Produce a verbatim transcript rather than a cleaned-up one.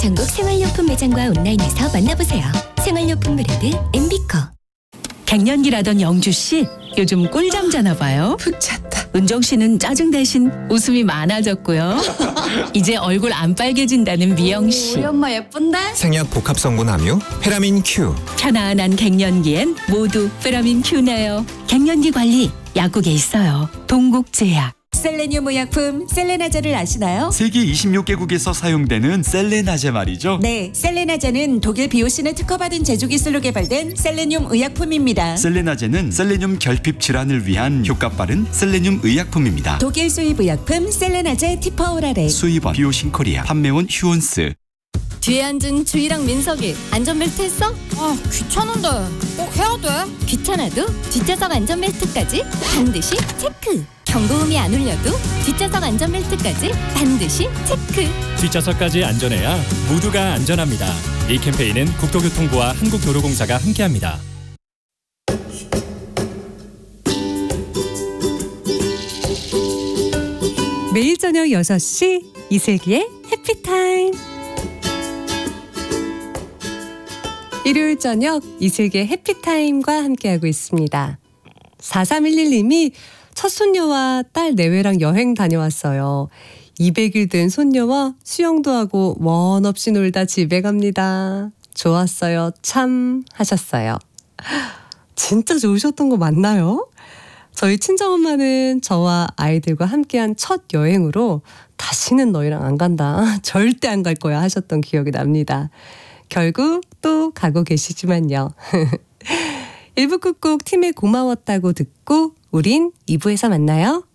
전국 생활용품 매장과 온라인에서 만나보세요. 생활용품 브랜드 엠비코. 갱년기라던 영주씨 요즘 꿀잠 자나 봐요. 푹 잤다. 은정씨는 짜증 대신 웃음이 많아졌고요. 이제 얼굴 안 빨개진다는 미영씨. 우리 엄마 예쁜데? 생약 복합성분 함유 페라민 Q. 편안한 갱년기엔 모두 페라민 Q네요. 갱년기 관리 약국에 있어요. 동국제약. 셀레늄 의약품 셀레나제를 아시나요? 세계 이십육 개국에서 사용되는 셀레나제 말이죠. 네, 셀레나제는 독일 비오신에 특허받은 제조 기술로 개발된 셀레늄 의약품입니다. 셀레나제는 셀레늄 결핍 질환을 위한 효과 빠른 셀레늄 의약품입니다. 독일 수입 의약품 셀레나제 티퍼오라레. 수입원 비오신 코리아, 판매원 휴온스. 뒤에 앉은 주희랑 민석이 안전벨트 했어? 아, 귀찮은데 꼭 해야 돼? 귀찮아도 뒷좌석 안전벨트까지 반드시 체크. 경고음이 안 울려도 뒷좌석 안전벨트까지 반드시 체크. 뒷좌석까지 안전해야 모두가 안전합니다. 이 캠페인은 국토교통부와 한국도로공사가 함께합니다. 매일 저녁 여섯 시 이슬기의 해피타임. 일요일 저녁 이슬기의 해피타임과 함께하고 있습니다. 사삼일일 님이 첫 손녀와 딸 내외랑 여행 다녀왔어요. 이백 일 된 손녀와 수영도 하고 원 없이 놀다 집에 갑니다. 좋았어요. 참 하셨어요. 진짜 좋으셨던 거 맞나요? 저희 친정엄마는 저와 아이들과 함께한 첫 여행으로 다시는 너희랑 안 간다. 절대 안 갈 거야 하셨던 기억이 납니다. 결국 또 가고 계시지만요. 일 부 끝곡 팀에 고마웠다고 듣고 우린 이 부에서 만나요.